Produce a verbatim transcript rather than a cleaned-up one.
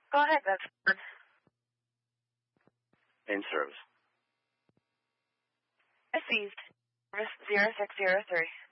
Go ahead, that's fine. In service. Received. Service zero six zero three.